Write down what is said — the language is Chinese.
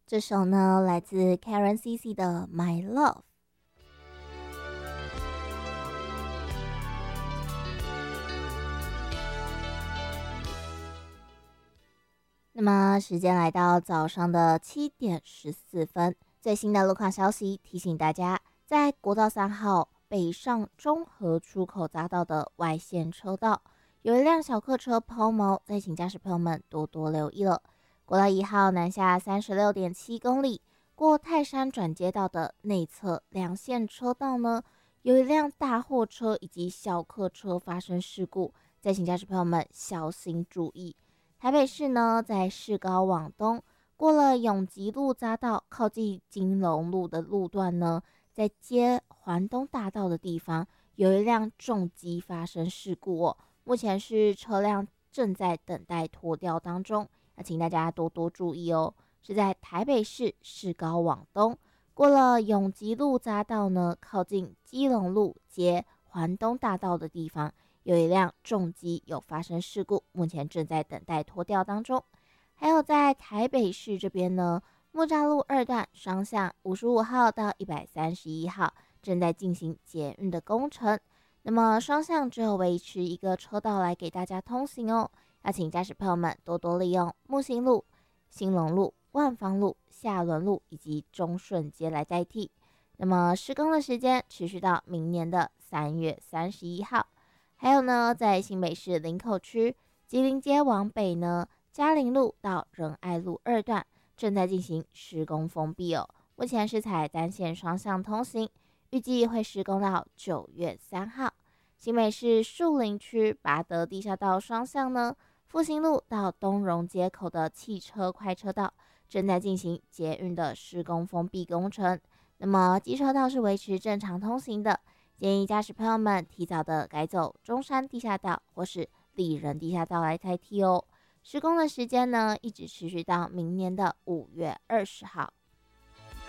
这首呢来自 Karen CC 的 My Love。那么时间来到早上的7:14，最新的路况消息提醒大家，在国道3号北上中和出口匝道的外线车道，有一辆小客车抛锚，再请驾驶朋友们多多留意了。国道1号南下36.7公里，过泰山转接道的内侧两线车道呢，有一辆大货车以及小客车发生事故，再请驾驶朋友们小心注意。台北市呢，在市高往东，过了永吉路匝道，靠近金龙路的路段呢，在接环东大道的地方，有一辆重机发生事故哦。目前是车辆正在等待拖吊当中，那请大家多多注意哦。是在台北市市高往东，过了永吉路匝道呢，靠近基隆路接环东大道的地方，有一辆重机有发生事故，目前正在等待拖吊当中。还有在台北市这边呢，木栅路2段双向55号到131号正在进行捷运的工程，那么双向只有维持一个车道来给大家通行哦。要请驾驶朋友们多多利用木星路、兴隆路、万芳路、下仑路以及中顺街来代替。那么施工的时间持续到明年的3月31号。还有呢，在新北市林口区吉林街往北呢，嘉陵路到仁爱路2段正在进行施工封闭哦。目前是采单线双向通行，预计会施工到9月3号。新北市树林区拔德地下道双向呢，复兴路到东荣街口的汽车快车道正在进行捷运的施工封闭工程。那么机车道是维持正常通行的。建议驾驶朋友们提早的改走中山地下道或是丽人地下道来代替哦。施工的时间呢，一直持续到明年的5月20号。